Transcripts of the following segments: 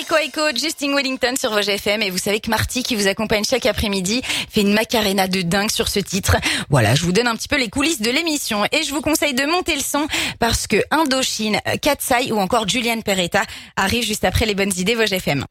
Aiko Aiko, Justin Wellington sur Vosges FM. Et vous savez que Marty, qui vous accompagne chaque après-midi, fait une macarena de dingue sur ce titre. Voilà, je vous donne un petit peu les coulisses de l'émission. Et je vous conseille de monter le son parce que Indochine, Katsai ou encore Julian Peretta arrivent juste après les bonnes idées Vosges FM.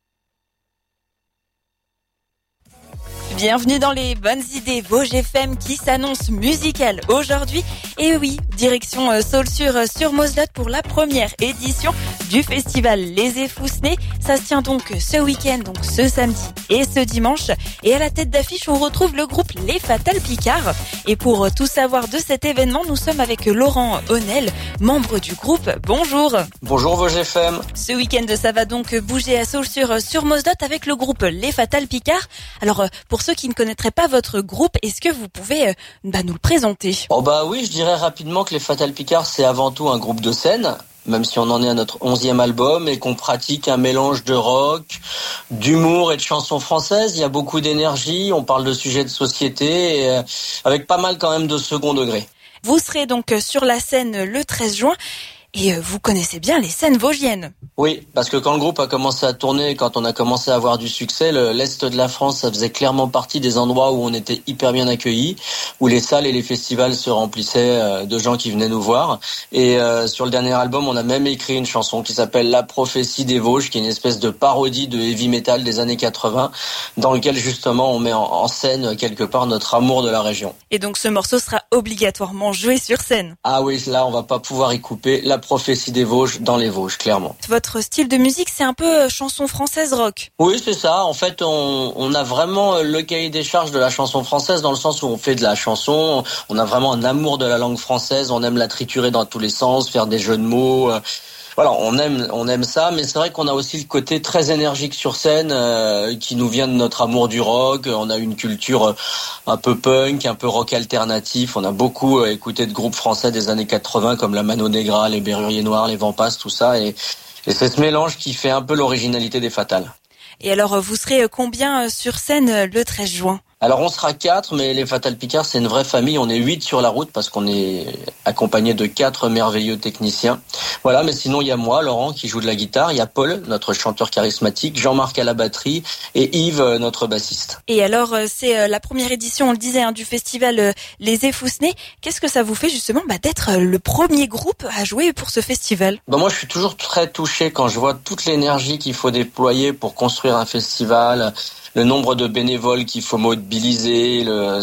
Bienvenue dans les bonnes idées Vosges FM qui s'annonce musicale aujourd'hui. Et oui, direction Saulxures Moselotte pour la première édition du festival Les Effousnés. Ça se tient donc ce week-end, donc ce samedi et ce dimanche. Et à la tête d'affiche, on retrouve le groupe Les Fatal Picards. Et pour tout savoir de cet événement, nous sommes avec Laurent Honnel, membre du groupe. Bonjour. Bonjour Vosges FM. Ce week-end, ça va donc bouger à Saulxures Moselotte avec le groupe Les Fatal Picards. Alors, pour ceux qui ne connaîtraient pas votre groupe, est-ce que vous pouvez nous le présenter ? Oh bah oui, je dirais rapidement que les Fatal Picards, c'est avant tout un groupe de scène, même si on en est à notre 11e album et qu'on pratique un mélange de rock, d'humour et de chansons françaises. Il y a beaucoup d'énergie, on parle de sujets de société, et, avec pas mal quand même de second degré. Vous serez donc sur la scène le 13 juin. Et vous connaissez bien les scènes vosgiennes. Oui, parce que quand le groupe a commencé à tourner, quand on a commencé à avoir du succès, l'Est de la France, ça faisait clairement partie des endroits où on était hyper bien accueillis, où les salles et les festivals se remplissaient de gens qui venaient nous voir. Et sur le dernier album, on a même écrit une chanson qui s'appelle La Prophétie des Vosges, qui est une espèce de parodie de heavy metal des années 80, dans lequel justement on met en scène quelque part notre amour de la région. Et donc ce morceau sera obligatoirement joué sur scène. Ah oui, là on va pas pouvoir y couper. La Prophétie des Vosges dans les Vosges, clairement. Votre style de musique, c'est un peu chanson française rock. Oui, c'est ça. En fait, on a vraiment le cahier des charges de la chanson française dans le sens où on fait de la chanson. On a vraiment un amour de la langue française. On aime la triturer dans tous les sens, faire des jeux de mots. Voilà, on aime ça, mais c'est vrai qu'on a aussi le côté très énergique sur scène qui nous vient de notre amour du rock. On a une culture un peu punk, un peu rock alternatif. On a beaucoup écouté de groupes français des années 80 comme la Mano Negra, les Berruriers Noirs, les Vampas, tout ça. Et c'est ce mélange qui fait un peu l'originalité des Fatals. Et alors, vous serez combien sur scène le 13 juin ? Alors on sera 4, mais les Fatal Picards, c'est une vraie famille. On est 8 sur la route parce qu'on est accompagné de 4 merveilleux techniciens. Voilà, mais sinon il y a moi, Laurent, qui joue de la guitare. Il y a Paul, notre chanteur charismatique, Jean-Marc à la batterie et Yves, notre bassiste. Et alors, c'est la première édition, on le disait, du festival Les Effousnés. Qu'est-ce que ça vous fait justement d'être le premier groupe à jouer pour ce festival ? Moi, je suis toujours très touché quand je vois toute l'énergie qu'il faut déployer pour construire un festival. Le nombre de bénévoles qu'il faut mobiliser,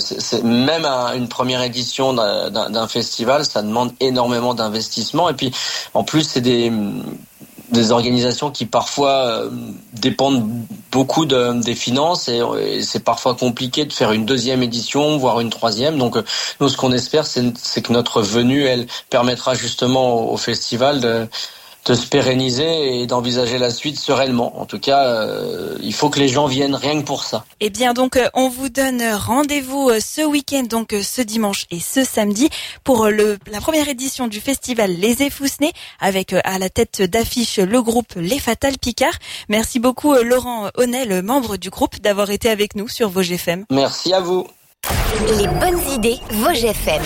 même à une première édition d'un festival, ça demande énormément d'investissement. Et puis, en plus, c'est des organisations qui parfois dépendent beaucoup des finances et c'est parfois compliqué de faire une deuxième édition, voire une troisième. Donc, nous, ce qu'on espère, c'est que notre venue, elle permettra justement au festival de se pérenniser et d'envisager la suite sereinement. En tout cas, il faut que les gens viennent rien que pour ça. Eh bien donc, on vous donne rendez-vous ce week-end, donc ce dimanche et ce samedi, pour la première édition du festival Les Effousnés, avec à la tête d'affiche le groupe Les Fatal Picards. Merci beaucoup Laurent Honnel, membre du groupe, d'avoir été avec nous sur Vosges FM. Merci à vous. Les bonnes idées Vosges FM.